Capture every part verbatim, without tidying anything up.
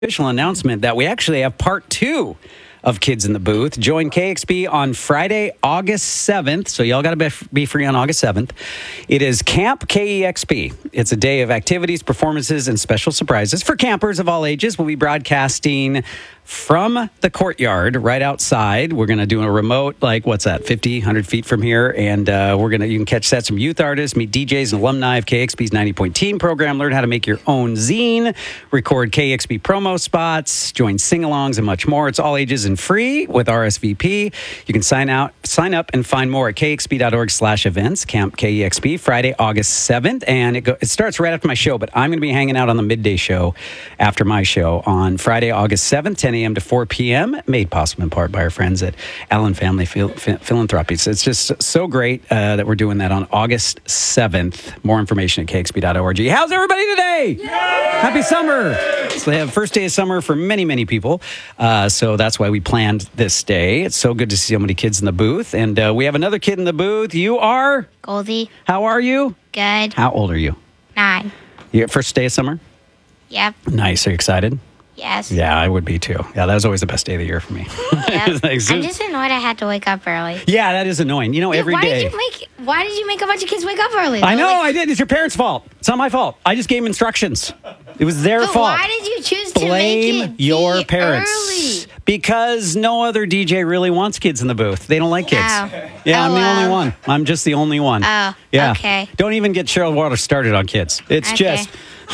Official announcement that we actually have part two of Kids in the Booth. Join K X P on Friday, August seventh. So y'all got to be free on August seventh. It is Camp K E X P. It's a day of activities, performances, and special surprises for campers of all ages. We'll be broadcasting from the courtyard right outside. We're going to do a remote, like, what's that, fifty, one hundred feet from here. And uh, we're going to, you can catch that, some youth artists, meet D Js and alumni of K X P's ninety point team program, learn how to make your own zine, record K X P promo spots, join sing-alongs, and much more. It's all ages and free with R S V P. You can sign out, sign up and find more at kxp.org slash events, Camp K E X P, Friday, August seventh. And it, go, it starts right after my show, but I'm going to be hanging out on the midday show after my show on Friday, August seventh, ten a.m. to four p.m., made possible in part by our friends at Allen Family Phil- Philanthropies. It's just so great uh, that we're doing that on August seventh. More information at k x p dot org. How's everybody today? Yay! Happy summer. So they have first day of summer for many, many people. Uh, so that's why we planned this day. It's so good to see so many kids in the booth. And uh, we have another kid in the booth. You are? Goldie. How are you? Good. How old are you? Nine. You first day of summer? Yep. Nice. Are you excited? Yes. Yeah, I would be too. Yeah, that was always the best day of the year for me. Yep. Like, so- I'm just annoyed I had to wake up early. yeah, that is annoying. You know, Dude, every why day. Did you make, why did you make a bunch of kids wake up early? I They're know, like, I did. It's your parents' fault. It's not my fault. I just gave them instructions. It was their But fault. why did you choose to Blame make it your be parents. early? Because no other D J really wants kids in the booth. They don't like kids. Oh. Yeah, I'm Oh, the uh, only one. I'm just the only one. Oh, yeah. okay. Don't even get Cheryl Waters started on kids. It's Okay. just...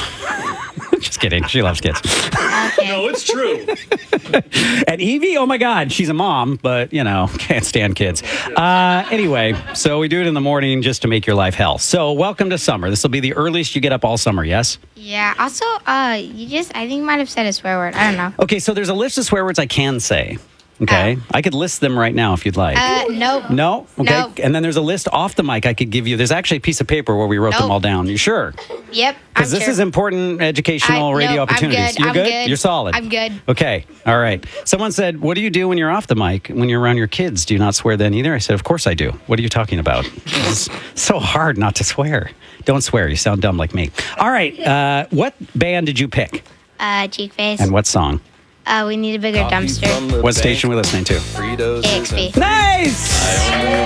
just kidding. She loves kids. Okay. No, it's true. And Evie, oh my God, she's a mom, but, you know, can't stand kids. Uh, anyway, so we do it in the morning just to make your life hell. So welcome to summer. This will be the earliest you get up all summer, yes? Yeah. Also, uh, you just, I think you might have said a swear word. I don't know. Okay, so there's a list of swear words I can say. Okay, Oh. I could list them right now if you'd like. Uh, nope. no? Okay. Nope. And then there's a list off the mic I could give you. There's actually a piece of paper where we wrote them Nope. all down. You sure? Yep. Because I'm this sure. is important educational I- radio nope, I'm opportunities. good, You're I'm good? good. You're solid. I'm good. Okay. All right. Someone said, what do you do when you're off the mic, when you're around your kids? Do you not swear then either? I said, of course I do. What are you talking about? It's so hard not to swear. Don't swear. You sound dumb like me. All right. Uh, what band did you pick? Uh, cheek face. And what song? Uh, we need a bigger dumpster. What station are we listening to? Fritos K X P. Nice!